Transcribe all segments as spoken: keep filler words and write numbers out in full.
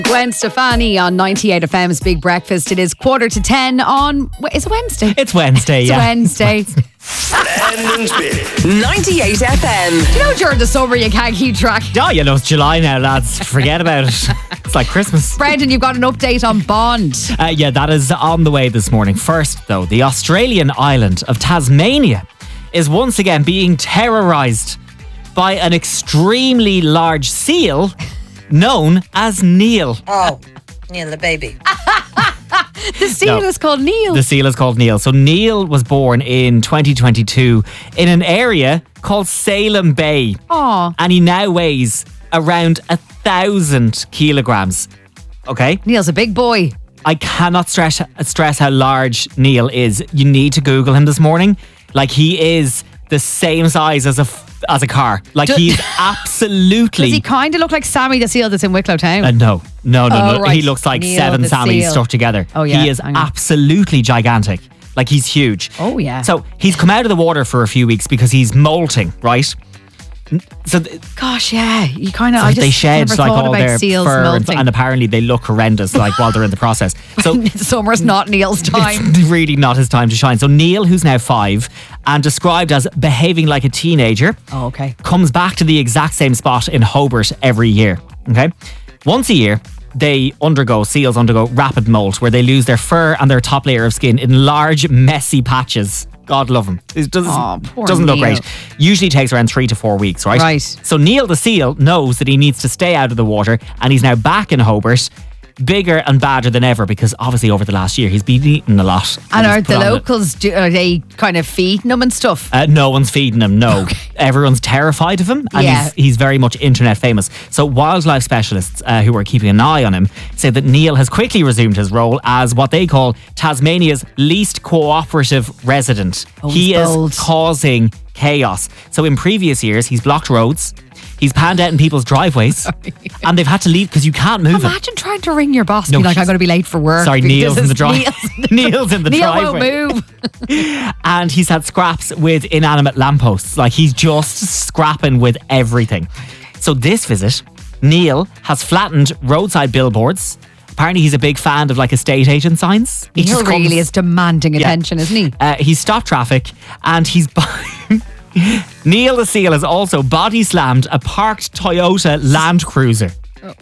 Gwen Stefani on ninety-eight F M's Big Breakfast. It is quarter to ten on... Is it Wednesday? It's Wednesday, it's yeah. Wednesday. ninety-eight F M. Do you know during the summer you can't keep track? Oh, you know, it's July now, lads. Forget about it. It's like Christmas. Brendan, you've got an update on Bond. Uh, yeah, that is on the way this morning. First, though, the Australian island of Tasmania is once again being terrorised by an extremely large seal known as Neil. Oh, Neil the baby. The seal No. is called Neil. The seal is called Neil. So Neil was born in twenty twenty-two in an area called Salem Bay. Aw. And he now weighs around a thousand kilograms. Okay? Neil's a big boy. I cannot stress stress how large Neil is. You need to Google him this morning. Like, he is the same size as a as a car. Like, Do- he's absolutely. Does he kind of look like Sammy the seal that's in Wicklow Town? Uh, no, no, no, Oh, no. right. He looks like Neil seven the Sammys seal. stuck together. Oh, yeah. He is Hang on. absolutely gigantic. Like, he's huge. Oh, yeah. So he's come out of the water for a few weeks because he's molting, right? So th- Gosh, yeah. You kind of... so I just they shed never like thought all about their seals fur, and, melting. and apparently they look horrendous like while they're in the process. So Summer's not Neil's time. it's really not his time to shine. So Neil, who's now five and described as behaving like a teenager, Oh, okay. comes back to the exact same spot in Hobart every year. Okay, once a year they undergo seals undergo rapid molt, where they lose their fur and their top layer of skin in large, messy patches. God love him. It doesn't, Aw, poor doesn't look Neil. great. Usually takes around three to four weeks, right? Right. So Neil the seal knows that he needs to stay out of the water, and he's now back in Hobart, bigger and badder than ever, because obviously over the last year he's been eating a lot. And he's are put the on a- locals, do, are they kind of feeding them and stuff? Uh, no one's feeding him, no. Everyone's terrified of him, and Yeah. he's, he's very much internet famous. So wildlife specialists uh, who are keeping an eye on him say that Neil has quickly resumed his role as what they call Tasmania's least cooperative resident. Oh, he he's is bold. causing chaos. So in previous years, he's blocked roads, he's panned out in people's driveways, and they've had to leave because you can't move him. Imagine trying to ring your boss and No, be like, he's- I'm going to be late for work. Sorry, because Neil's in the it's drive. Neil's- Neil's in the Neil driveway. won't move. And he's had scraps with inanimate lampposts. Like, he's just scrapping with everything. So this visit, Neil has flattened roadside billboards. Apparently he's a big fan of like estate agent signs. He Neil just comes- really is demanding Yeah. attention, isn't he? Uh, he's stopped traffic, and he's Neil the seal has also body slammed a parked Toyota Land Cruiser.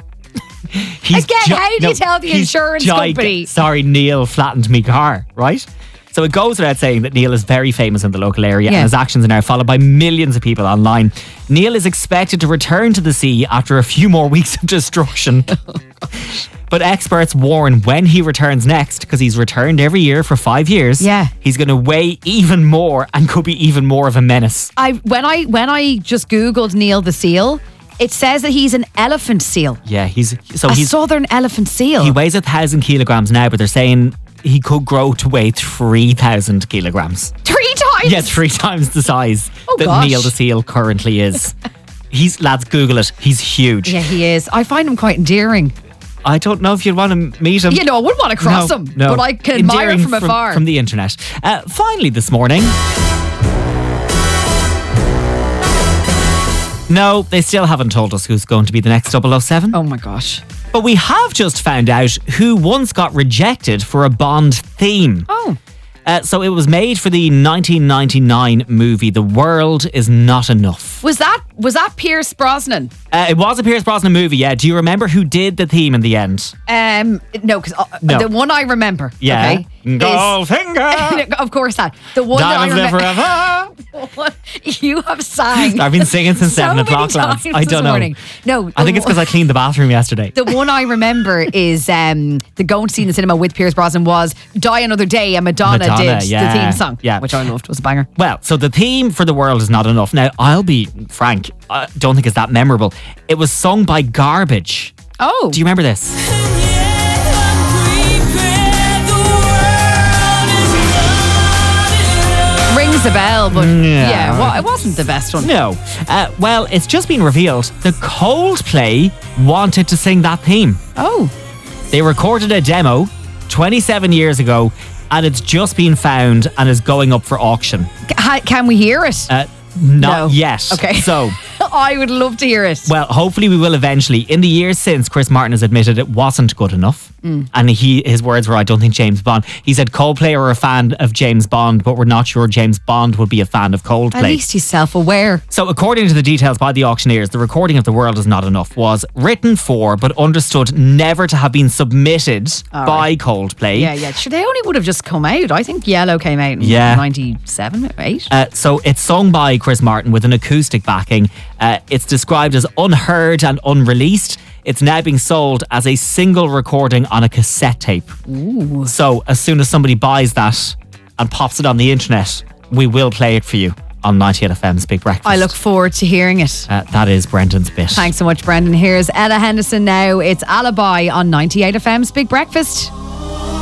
He's Again, how do you tell the he's insurance giga- company? Sorry, Neil flattened me car, right? So it goes without saying that Neil is very famous in the local area, Yeah. and his actions are now followed by millions of people online. Neil is expected to return to the sea after a few more weeks of destruction. But experts warn when he returns next, because he's returned every year for five years, Yeah. he's going to weigh even more and could be even more of a menace. I when I when I just googled Neil the seal, it says that he's an elephant seal, Yeah, he's so a he's southern elephant seal. he weighs a thousand kilograms now, but they're saying he could grow to weigh three thousand kilograms. Three times. Yeah, three times the size Oh, that gosh. Neil the seal currently is. He's lads, Google it. He's huge. Yeah, he is. I find him quite endearing. I don't know if you'd want to meet him. You know, I wouldn't want to cross No, him, no. but I can admire Endearing from afar. From the internet. Uh, finally, this morning. No, they still haven't told us who's going to be the next double oh seven. oh my gosh. But we have just found out who once got rejected for a Bond theme. Oh. Uh, so it was made for the nineteen ninety-nine movie The World Is Not Enough. Was that was that Pierce Brosnan? Uh, it was a Pierce Brosnan movie, yeah. Do you remember who did the theme in the end? Um, no, because uh, No. the one I remember, Yeah. okay, is- Goldfinger! of course that the one Diamonds that live I remember. forever! You have sang. I've been singing since so seven many o'clock, lads. times I this don't know. morning. No, I think it's because I cleaned the bathroom yesterday. The one I remember is um, the going to see in the cinema with Pierce Brosnan was Die Another Day, and Madonna, Madonna, did yeah, the theme song, yeah. which I loved. It was a banger. Well, so the theme for The World Is Not Enough. Now, I'll be frank, I don't think it's that memorable. It was sung by Garbage. Oh. Do you remember this? Rings a bell, but Yeah. yeah, well, it wasn't the best one. No. Uh, well, it's just been revealed that Coldplay wanted to sing that theme. Oh. They recorded a demo twenty-seven years ago, and it's just been found and is going up for auction. C- ha- can we hear it? Uh, not No. yet. Okay. So, I would love to hear it. Well, hopefully we will eventually. In the years since, Chris Martin has admitted it wasn't good enough. Mm. And he his words were, I don't think James Bond. He said Coldplay are a fan of James Bond, but we're not sure James Bond would be a fan of Coldplay. At least he's self-aware. So according to the details by the auctioneers, the recording of The World Is Not Enough was written for, but understood never to have been submitted All by right. Coldplay. Yeah, yeah. Sure, they only would have just come out. I think Yellow came out in Yeah. ninety-seven, eight. Uh, so it's sung by Chris Martin with an acoustic backing. Uh, it's described as unheard and unreleased. It's now being sold as a single recording on a cassette tape. Ooh. So as soon as somebody buys that and pops it on the internet, we will play it for you on ninety-eight F M's Big Breakfast. I look forward to hearing it. Uh, that is Brendan's bit. Thanks so much, Brendan. Here's Ella Henderson now. It's Alibi on ninety-eight F M's Big Breakfast.